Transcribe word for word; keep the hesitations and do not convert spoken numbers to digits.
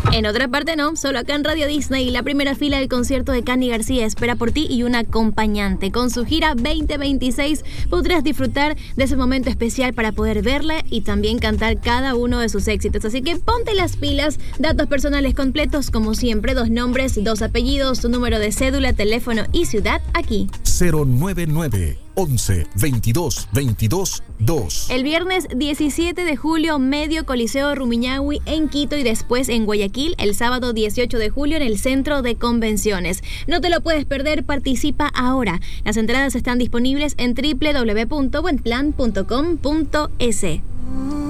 En otra parte no, solo acá en Radio Disney, la primera fila del concierto de Cani García espera por ti y un acompañante. Con su gira veinte veintiséis podrás disfrutar de ese momento especial para poder verla y también cantar cada uno de sus éxitos. Así que ponte las pilas, datos personales completos como siempre, dos nombres, dos apellidos, tu número de cédula, teléfono y ciudad aquí. cero nueve nueve once veintidós veintidós dos. El viernes diecisiete de julio, Medio Coliseo Rumiñahui en Quito y después en Guayaquil, el sábado dieciocho de julio en el Centro de Convenciones. No te lo puedes perder, participa ahora. Las entradas están disponibles en doble u doble u doble u punto buen plan punto com punto es.